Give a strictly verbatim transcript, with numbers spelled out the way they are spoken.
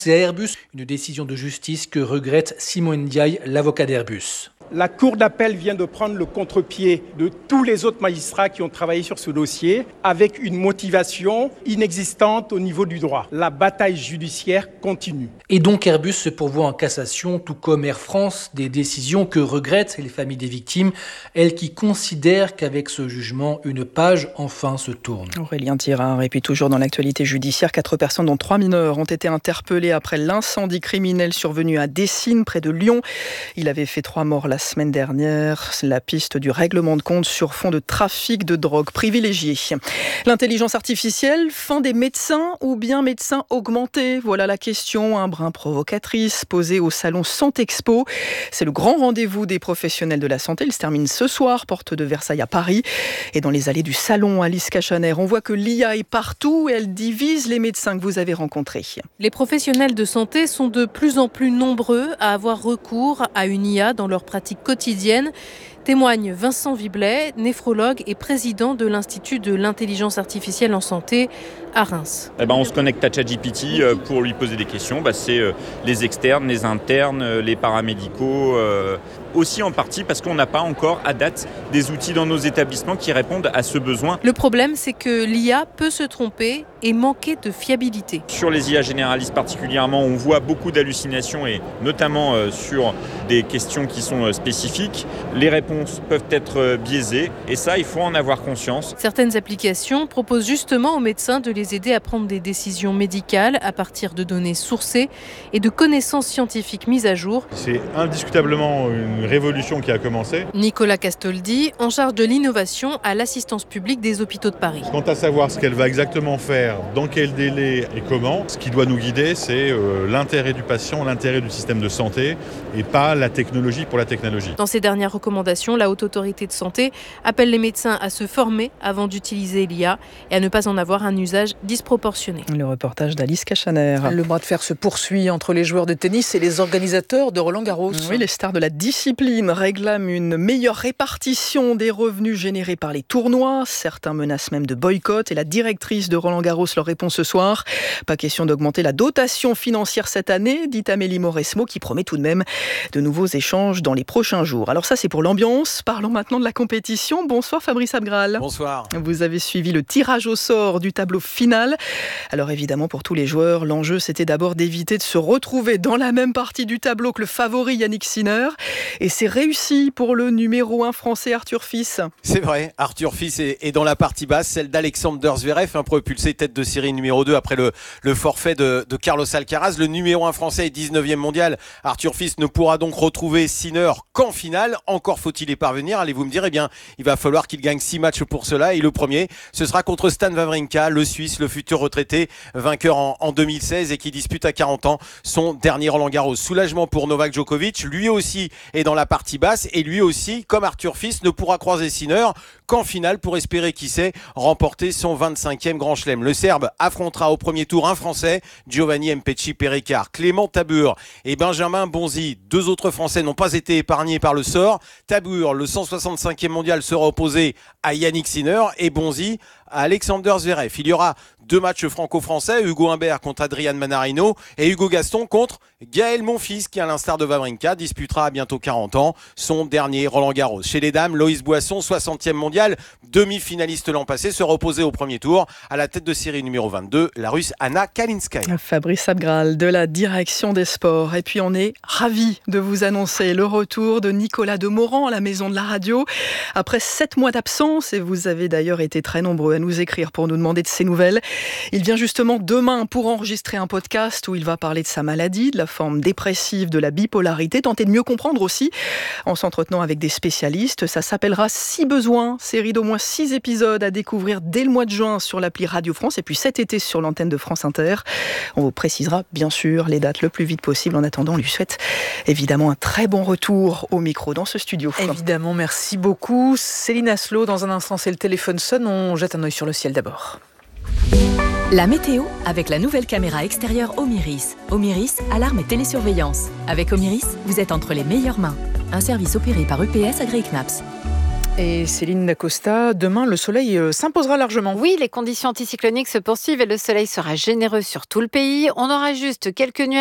C'est à Airbus, une décision de justice que regrette Simon Ndiaye, l'avocat d'Airbus. La Cour d'appel vient de prendre le contre-pied de tous les autres magistrats qui ont travaillé sur ce dossier avec une motivation inexistante au niveau du droit. La bataille judiciaire continue. Et donc Airbus se pourvoit en cassation, tout comme Air France, des décisions que regrettent les familles des victimes, elles qui considèrent qu'avec ce jugement, une page enfin se tourne. Aurélien Tirard, et puis toujours dans l'actualité judiciaire, quatre personnes dont trois mineurs ont été interpellées après l'incendie criminel survenu à Dessines, près de Lyon. Il avait fait trois morts la semaine dernière. La piste du règlement de compte sur fond de trafic de drogue privilégié. L'intelligence artificielle, fin des médecins ou bien médecins augmentés? Voilà la question, un brin provocatrice, posée au salon Santexpo. C'est le grand rendez-vous des professionnels de la santé. Il se termine ce soir, porte de Versailles à Paris. Et dans les allées du salon, Alice Cachaner, on voit que l'I A est partout et elle divise les médecins que vous avez rencontrés. Les professionnels de santé sont de plus en plus nombreux à avoir recours à une I A dans leur pratique quotidienne. Témoigne Vincent Viblet, néphrologue et président de l'Institut de l'intelligence artificielle en santé à Reims. Eh ben, on se connecte à ChatGPT pour lui poser des questions. Bah, c'est les externes, les internes, les paramédicaux, euh, aussi en partie parce qu'on n'a pas encore à date des outils dans nos établissements qui répondent à ce besoin. Le problème, c'est que l'I A peut se tromper et manquer de fiabilité. Sur les I A généralistes particulièrement, on voit beaucoup d'hallucinations et notamment euh, sur des questions qui sont euh, spécifiques. Les réponses peuvent être biaisées et ça, il faut en avoir conscience. Certaines applications proposent justement aux médecins de les aider à prendre des décisions médicales à partir de données sourcées et de connaissances scientifiques mises à jour. C'est indiscutablement une révolution qui a commencé. Nicolas Castoldi, en charge de l'innovation à l'assistance publique des hôpitaux de Paris. Quant à savoir ce qu'elle va exactement faire, dans quel délai et comment, ce qui doit nous guider, c'est euh, l'intérêt du patient, l'intérêt du système de santé et pas la technologie pour la technologie. Dans ses dernières recommandations, la Haute Autorité de Santé appelle les médecins à se former avant d'utiliser l'I A et à ne pas en avoir un usage disproportionné. Le reportage d'Alice Cachaner. Le bras de fer se poursuit entre les joueurs de tennis et les organisateurs de Roland-Garros. Oui, les stars de la discipline réclament une meilleure répartition des revenus générés par les tournois. Certains menacent même de boycott et la directrice de Roland-Garros leur répond ce soir. Pas question d'augmenter la dotation financière cette année, dit Amélie Mauresmo, qui promet tout de même de nouveaux échanges dans les prochains jours. Alors ça, c'est pour l'ambiance. Parlons maintenant de la compétition. Bonsoir Fabrice Abgral. Bonsoir. Vous avez suivi le tirage au sort du tableau final. Alors évidemment, pour tous les joueurs, l'enjeu, c'était d'abord d'éviter de se retrouver dans la même partie du tableau que le favori Yannick Sinner. Et c'est réussi pour le numéro un français Arthur Fils. C'est vrai, Arthur Fils est, est dans la partie basse, celle d'Alexander Zverev, un propulsé tête de série numéro deux après le, le forfait de, de Carlos Alcaraz. Le numéro un français est dix-neuvième mondial. Arthur Fils ne pourra donc retrouver Sinner qu'en finale. Encore faut-il y parvenir. Allez-vous me dire, eh bien, il va falloir qu'il gagne six matchs pour cela. Et le premier, ce sera contre Stan Wawrinka, le Suisse, le futur retraité, vainqueur en, en deux mille seize et qui dispute à quarante ans son dernier Roland-Garros. Soulagement pour Novak Djokovic. Lui aussi est dans la partie basse et lui aussi, comme Arthur Fils, ne pourra croiser Sinner qu'en finale pour espérer, qui sait, remporter son vingt-cinquième Grand Chelem. Le Serbe affrontera au premier tour un Français, Giovanni Mpetshi Perricard, Clément Tabur et Benjamin Bonzi. Deux autres Français n'ont pas été épargnés par le sort. Tabur, le cent soixante-cinquième mondial, sera opposé à Yannick Sinner et Bonzi à Alexander Zverev. Il y aura deux matchs franco-français, Hugo Humbert contre Adrian Manarino et Hugo Gaston contre Gaël Monfils qui, à l'instar de Wawrinka, disputera à bientôt quarante ans son dernier Roland-Garros. Chez les dames, Loïs Boisson, soixantième mondial, demi-finaliste l'an passé, sera opposé au premier tour à la tête de série numéro vingt-deux, la Russe Anna Kalinskaya. Fabrice Abgral de la direction des sports. Et puis on est ravis de vous annoncer le retour de Nicolas Demorand à la maison de la radio. Après sept mois d'absence, et vous avez d'ailleurs été très nombreux à nous écrire pour nous demander de ses nouvelles, il vient justement demain pour enregistrer un podcast où il va parler de sa maladie, de la forme dépressive, de la bipolarité, tenter de mieux comprendre aussi en s'entretenant avec des spécialistes. Ça s'appellera Si besoin, série d'au moins six épisodes à découvrir dès le mois de juin sur l'appli Radio France et puis cet été sur l'antenne de France Inter. On vous précisera bien sûr les dates le plus vite possible. En attendant, on lui souhaite évidemment un très bon retour au micro dans ce studio. Évidemment, merci beaucoup. Céline Aslo, dans un instant, c'est le téléphone sonne. On jette un œil sur le ciel d'abord. La météo avec la nouvelle caméra extérieure Omiris. Omiris, alarme et télésurveillance. Avec Omiris, vous êtes entre les meilleures mains. Un service opéré par U P S Agri-Knaps. Et Céline Dacosta, demain, le soleil s'imposera largement. Oui, les conditions anticycloniques se poursuivent et le soleil sera généreux sur tout le pays. On aura juste quelques nuages